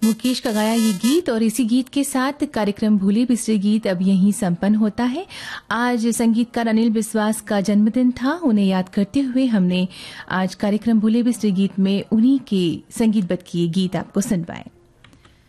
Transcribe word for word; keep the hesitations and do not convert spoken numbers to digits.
मुकेश का गाया ये गीत और इसी गीत के साथ कार्यक्रम भूले बिसरे गीत अब यहीं संपन्न होता है। आज संगीतकार अनिल बिस्वास का जन्मदिन था, उन्हें याद करते हुए हमने आज कार्यक्रम भूले बिसरे गीत में उन्हीं के संगीतबद्ध किए गीत आपको सुनवाए।